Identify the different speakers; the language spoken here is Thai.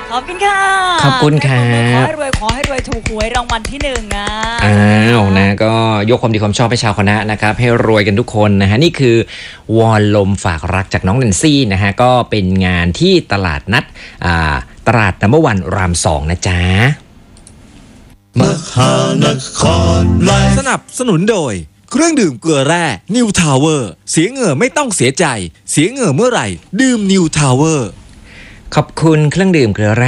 Speaker 1: ขอบคุณค่ะ
Speaker 2: ขอบคุณครับ
Speaker 1: ขอให้รวยขอให้รวยถูกหวยรางวัลที่1นะ
Speaker 2: อ้าวนะก็ยกความดีความชอบให้ชาวคณะนะครับให้รวยกันทุกคนนะฮะนี่คือวอนลมฝากรักจากน้องแนนซี่นะฮะก็เป็นงานที่ตลาดนัดตลาดนัมเบอร์วันราม2นะจ๊ะ
Speaker 3: มหานครไลฟ์สนับสนุนโดยเครื่องดื่มเกลือแร่นิวทาวเวอร์เสียเหงื่อไม่ต้องเสียใจเสียเหงื่อเมื่อไหร่ดื่มนิวทาวเวอร์
Speaker 2: ขอบคุณเครื่องดื่มเกลือแร่